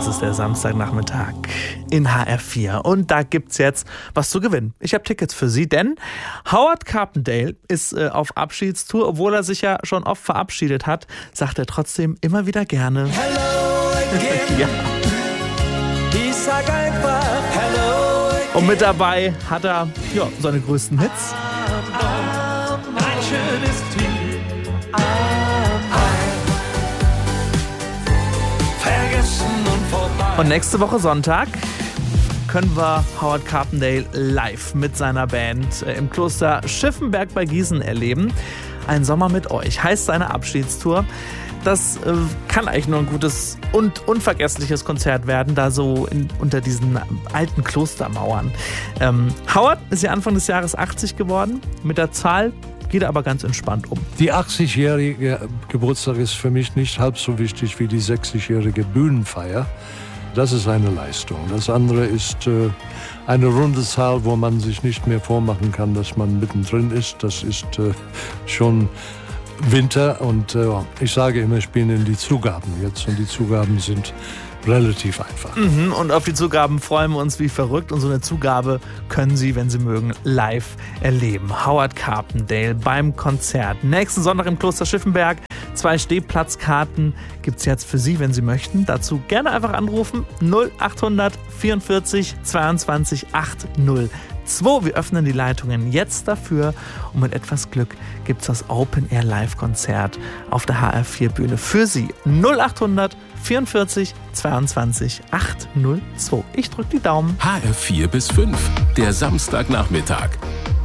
Das ist der Samstagnachmittag in HR4 und da gibt's jetzt was zu gewinnen. Ich habe Tickets für Sie, denn Howard Carpendale ist auf Abschiedstour. Obwohl er sich ja schon oft verabschiedet hat, sagt er trotzdem immer wieder gerne Hello again. ja. Ich sag einfach Hello again. Und mit dabei hat er seine größten Hits. Ein schönes Team. Vergessen und vorbei. Und nächste Woche Sonntag können wir Howard Carpendale live mit seiner Band im Kloster Schiffenberg bei Gießen erleben. Ein Sommer mit euch heißt seine Abschiedstour. Das kann eigentlich nur ein gutes und unvergessliches Konzert werden, da so unter diesen alten Klostermauern. Howard ist ja Anfang des Jahres 80 geworden. Mit der Zahl geht er aber ganz entspannt um. Die 80-jährige Geburtstag ist für mich nicht halb so wichtig wie die 60-jährige Bühnenfeier. Das ist eine Leistung. Das andere ist eine runde Zahl, wo man sich nicht mehr vormachen kann, dass man mittendrin ist. Das ist schon Winter und ich sage immer, ich bin in die Zugaben jetzt und die Zugaben sind relativ einfach. Und auf die Zugaben freuen wir uns wie verrückt und so eine Zugabe können Sie, wenn Sie mögen, live erleben. Howard Carpendale beim Konzert. Nächsten Sonntag im Kloster Schiffenberg. 2 Stehplatzkarten gibt es jetzt für Sie, wenn Sie möchten. Dazu gerne einfach anrufen 0800 44 22 802. Wir öffnen die Leitungen jetzt dafür und mit etwas Glück gibt es das Open-Air-Live-Konzert auf der HR4-Bühne für Sie. 0800 44 22 802. Ich drücke die Daumen. HR4 bis 5, der Samstagnachmittag.